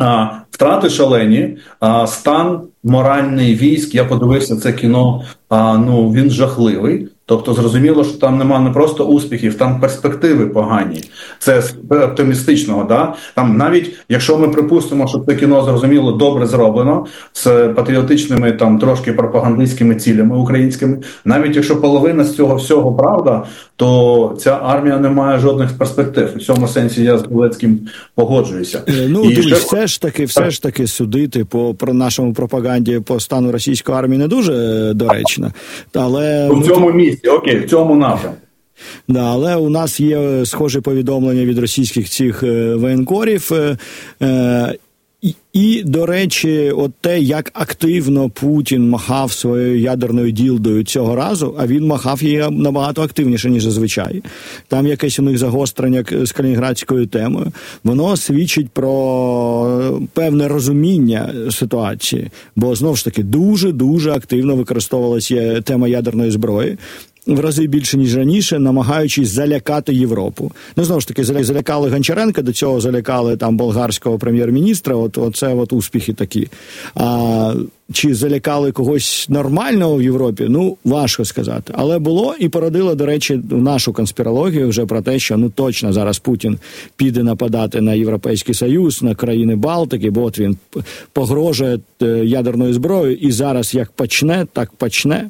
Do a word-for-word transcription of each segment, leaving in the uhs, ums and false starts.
А, втрати шалені, а, стан моральний військ, я подивився це кіно, а, ну, він жахливий. Тобто зрозуміло, що там немає не просто успіхів, там перспективи погані. Це з оптимістичного, да? Там навіть, якщо ми припустимо, що це кіно, зрозуміло, добре зроблено, з патріотичними, там, трошки пропагандистськими цілями українськими, навіть якщо половина з цього всього правда, то ця армія не має жодних перспектив. У цьому сенсі я з Білецьким погоджуюся. Ну, дивись, ще... все ж таки, все ж таки судити по, по нашому пропаганді по стану російської армії не дуже доречно. Але... У цьому місці, окей, в цьому напрямку. Да, але у нас є схоже повідомлення від російських цих е, воєнкорів. Е, е, і, і, до речі, от те, як активно Путін махав своєю ядерною ділдою цього разу, а він махав її набагато активніше, ніж зазвичай. Там якесь у них загострення з калінінградською темою. Воно свідчить про певне розуміння ситуації, бо, знову ж таки, дуже-дуже активно використовувалася тема ядерної зброї. В рази більше, ніж раніше, намагаючись залякати Європу. Ну, знову ж таки, залякали Гончаренка, до цього залякали там болгарського прем'єр-міністра, от, оце от успіхи такі. А чи залякали когось нормального в Європі? Ну, важко сказати. Але було і породило, до речі, нашу конспірологію вже про те, що ну точно зараз Путін піде нападати на Європейський Союз, на країни Балтики, бо от він погрожує ядерною зброєю, і зараз як почне, так почне.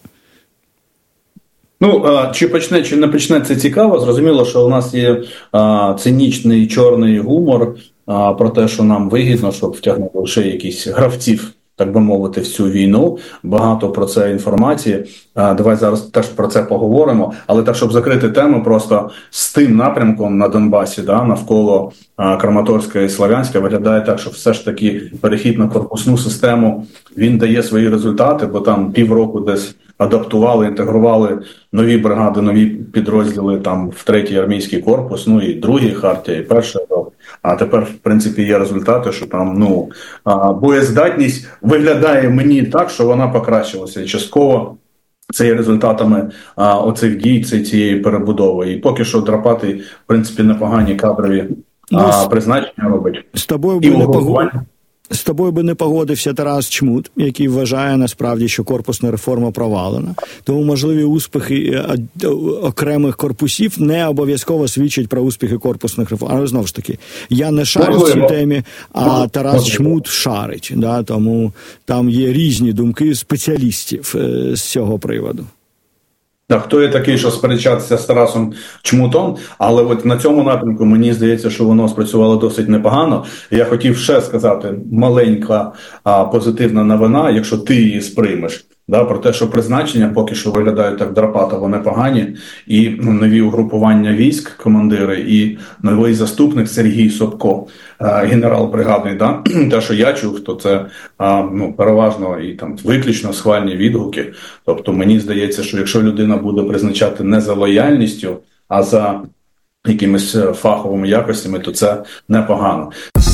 Ну, чи почне, чи не почне, це цікаво. Зрозуміло, що у нас є а, цинічний чорний гумор а, про те, що нам вигідно, щоб втягнути лише якісь гравців, так би мовити, в цю війну. Багато про це інформації. А, давай зараз теж про це поговоримо. Але так, щоб закрити тему, просто з тим напрямком на Донбасі, да, навколо а, Краматорська і Слов'янська, виглядає так, що все ж таки перехід на корпусну систему, він дає свої результати, бо там півроку десь адаптували, інтегрували нові бригади, нові підрозділи там в третій армійський корпус, ну і другий Хартія, і перший. А тепер, в принципі, є результати, що там, ну, боєздатність виглядає мені так, що вона покращилася. І частково це є результатами а, оцих дій, цієї перебудови. І поки що Драпатий, в принципі, непогані кадрові а, призначення робить. З тобою і угрупування. З тобою би не погодився Тарас Чмут, який вважає насправді, що корпусна реформа провалена. Тому можливі успіхи окремих корпусів не обов'язково свідчать про успіхи корпусних реформ. Але знову ж таки, я не шарю в цій темі, а Тарас Чмут шарить. Да? Тому там є різні думки спеціалістів з цього приводу. Так, хто є такий, що сперечатися з Тарасом Чмутом, але от на цьому напрямку мені здається, що воно спрацювало досить непогано. Я хотів ще сказати, маленька а, позитивна новина, якщо ти її сприймеш, да, про те, що призначення поки що виглядають так драпатово непогані, і ну, нові угрупування військ, командири, і новий заступник Сергій Собко, а, генерал бригадний, да, те, що я чув, то це а, ну, переважно і там виключно схвальні відгуки. Тобто мені здається, що якщо людина буде призначати не за лояльністю, а за якимись фаховими якостями, то це непогано.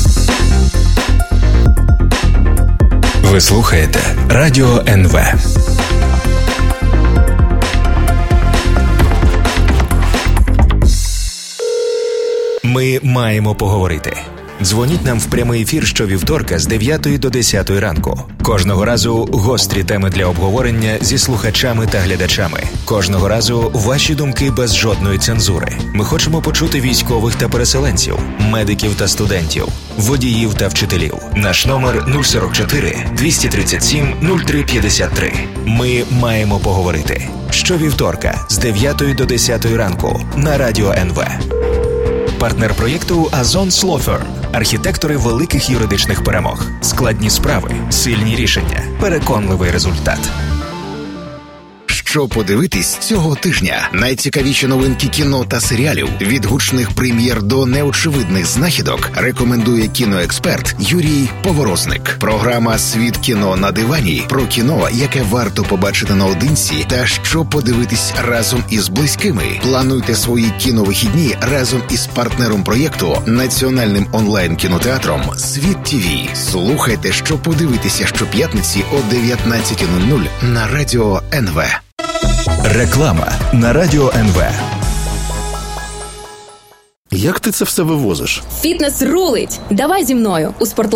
Ви слухаєте Радіо ен ве. Ми маємо поговорити. Дзвоніть нам в прямий ефір щовівторка з дев'ятої до десятої ранку. Кожного разу гострі теми для обговорення зі слухачами та глядачами. Кожного разу ваші думки без жодної цензури. Ми хочемо почути військових та переселенців, медиків та студентів, водіїв та вчителів. Наш номер нуль сорок чотири двісті тридцять сім нуль три п'ятдесят три. Ми маємо поговорити. Щовівторка з дев'ятої до десятої ранку на Радіо ен ве. Партнер проєкту Азонс Law Firm. Архітектори великих юридичних перемог. Складні справи, сильні рішення, переконливий результат. Що подивитись цього тижня? Найцікавіші новинки кіно та серіалів, від гучних прем'єр до неочевидних знахідок, рекомендує кіноексперт Юрій Поворозник. Програма «Світ кіно на дивані» про кіно, яке варто побачити наодинці та що подивитись разом із близькими. Плануйте свої кіновихідні разом із партнером проєкту, національним онлайн-кінотеатром «Світ ТІВІ». Слухайте, що подивитися щоп'ятниці о дев'ятнадцята нуль нуль на Радіо ен ве. Реклама на Радіо ен ве. Як ти це все вивозиш? Фітнес рулить! Давай зі мною у спортлайф.